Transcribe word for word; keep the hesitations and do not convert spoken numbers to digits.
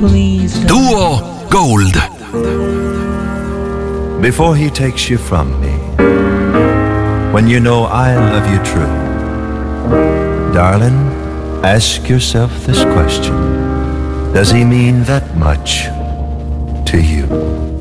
please don't. Duo Gold. Before he takes you from me, when you know I love you true, darling, ask yourself this question: does he mean that much to you?